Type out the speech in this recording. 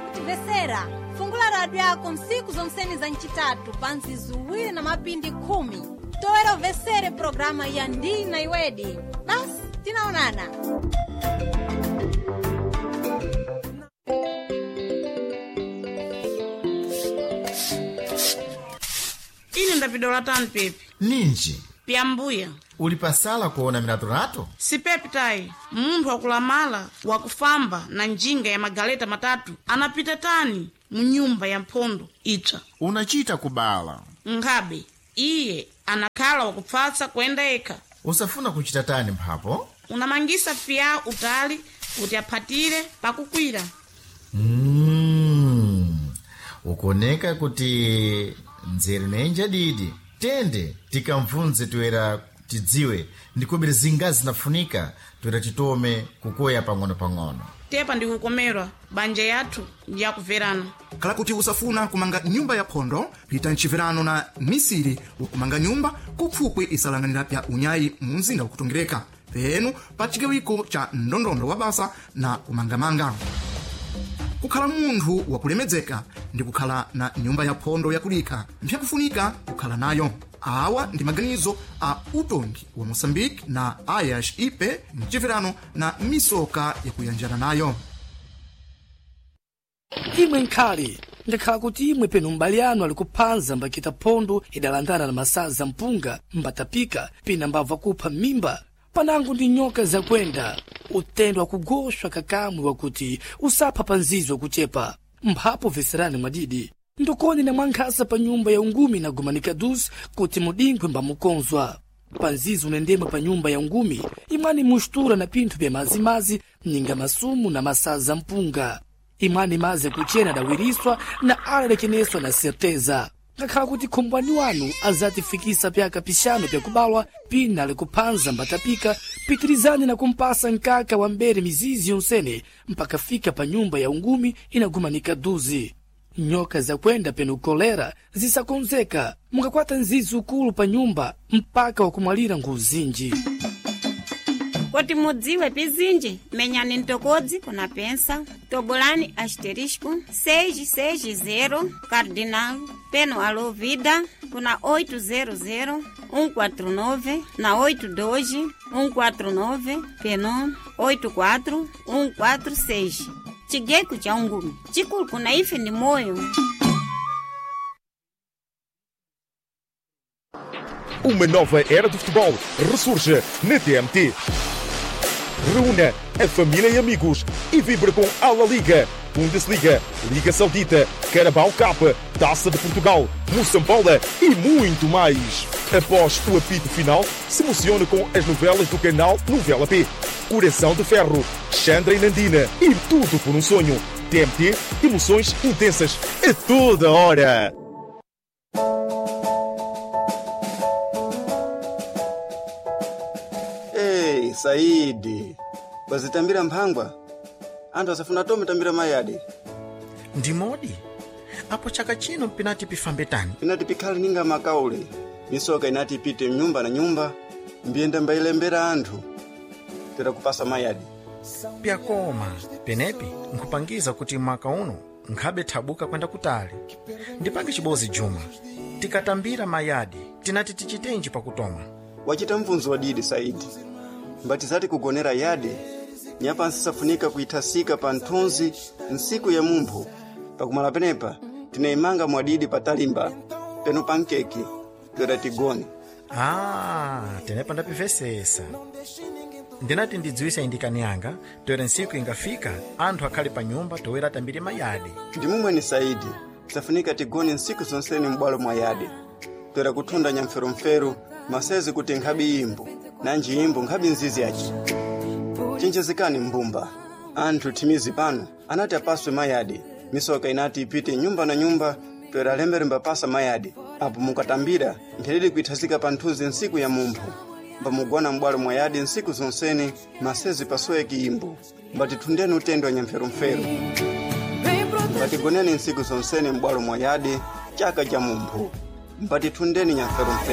kutivesera. Fungula radio yako msiku zonseni za nchitatu pansi zuwiri na mapindi 10. Toera uvesere programa ya Ndi na Iwedi. Basi, tinaonana. Ini ndapidola tani pepi. Ninji. Piambuya. Ulipasala kuona minatorato? Si pepi tai. Mundu wakulamala, wakufamba na njinga ya magaleta matatu. Anapita tani munyumba ya mpondo ita. Unachita kubala. Ngabe, iye anakala wakupfatsa kwenda eka. Usafuna kuchita tani mpapo? Unamangisa pia utali kuti apatire pakukwira. Ukoneka kuti nzeri nenja didi. Tende tikamvunze tuera tidziwe ndikubiri zingazi zinafunika tuera titome kukoya pang'ono. Tepa ndikukomerwa banja yathu ya kuverana. Kala kuti usafuna kumanga nyumba ya pondo, pita nchiverano na misiri ukumanga nyumba kupfukwe isalanganira pya unyayi munzinda ukutongereka. Penu pachigawiko cha ndondondo wa basa na kumangamanga. Kukhala munthu wakulemedzeka ndi kukhala na nyumba ya pondo yakulika mpyakufunika kukhala nayo. Awa ndi maganizo a utongi wa Mozambique na Ayash Ipe mchiverano na misoka yakuyanjana nayo. Imwe nkhali ndakhala kuti imwe penu mbali anu alikuphanza mbakita pondo idalandana na masaza mpunga mbatapika pina mbava kupha mimba. Panangu ndi nyoka zakwenda utendwa kugoshwa kakamwe wakuti usapha panzizo kuchepa mphapo veserani mwadidi ndukoni na mwankhasa pa nyumba ya ungumi na gumanika duzi kuti mudingwe mbamukonzwa panzizo unendemwe pa nyumba ya ungumi imwani mushtura na pinthu pya mazimazi mninga masumu na masaza mpunga imwani maze kuchena dawiriswa na alelekeneswa na certeza ngakhala kuti khombwani wanu azatifikisa pyaka pishano pya kubalwa pina alikuphanza mbatapika pitirizani na kumpasa nkaka wa mbere mizizi yonsene mpaka fika pa nyumba ya ungumi inagumanika duzi. Nyoka za kwenda penu kolera zisakonzeka mungakwata nzizi ukulu pa nyumba mpaka wakumwalira nguzinji. Koti mudziwe pizinji, menyani ntokodzi kuna pensa, tobolani asterisco 660 cardinal, peno alo vida, kuna 800 149 na 82 149 peno 84 146. Chigeko cha ungumi, chikulu kuna ife ni moyo. Uma nova era do futebol ressurge na TMT. Reúna a família e amigos e vibra com a La Liga, Bundesliga, Liga Saudita, Carabao Cup, Taça de Portugal, Moçambola e muito mais. Após o apito final, se emociona com as novelas do canal Novela P. Coração de Ferro, Xandra e Nandina e tudo por um sonho. TMT, emoções intensas a toda hora. Hey, Saidi. Bazitambira mphangwa? Anthu asafuna tome tambira mayadi. Ndimodi? Apo chaka chino pinati pifambetani? Pinati pikhali ninga makaule. Misoka inati pite nyumba na nyumba. Mbienda mbailembera anthu. Tera kupasa mayadi. Piakoma, penepi, nkupangiza kuti mwaka uno, nkhabe tabuka kwenda kutali. Ndipange chibozi Juma. Tikatambira mayadi, tinati tichitenji pakutoma. Wachita mvunzo wa didi Saidi. Mbatizati kugonera yade. Nyapa nsisafunika kuitasika pa nthunzi nsiku ya mumphu. Pakumala penepa, tinaimanga mwadidi patalimba. Peno pankeki, twera tigoni. Tenepa ndapivesesa. Ndinati ndidziwisa indikani yanga, twera nsiku ingafika, anthu akhali pa nyumba towera tambiri mayadi. Ndimumwe ni Saidi, safunika tigoni nsiku zonseni mbwalo mwa yade. Twera kutunda nyamferumferu, masezi kuti nkhabi imbu, nanji imbu nkhabi nzizi yachi. Chinchezikani mbumba, anthu timizi pano, anati apaswe mayadi. Misoka inati ipite nyumba na nyumba, twera lembere mbapasa mayadi. Apo mukatambira, nthelili kuithazika pa nthuzi nsiku ya mumphu. Mbamugwana mbwalo mwa yadi nsiku zonseni, masezi paswe kiimbu. Mbatitundeni utendo wa nyamferumferu. Mbatigoneni nsiku zonseni mbwalo mwa yadi, chaka cha mumphu. Mbatitunde ni nyamferumferu.